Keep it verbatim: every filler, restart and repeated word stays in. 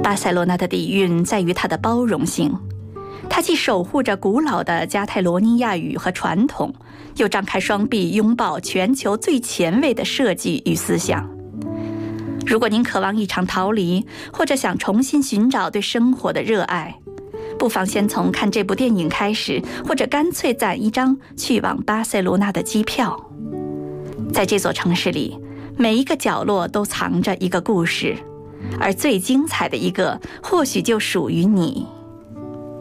巴塞罗那的底蕴在于它的包容性，它既守护着古老的加泰罗尼亚语和传统，又张开双臂拥抱全球最前卫的设计与思想。如果您渴望一场逃离，或者想重新寻找对生活的热爱，不妨先从看这部电影开始，或者干脆攒一张去往巴塞罗那的机票。在这座城市里，每一个角落都藏着一个故事，而最精彩的一个或许就属于你。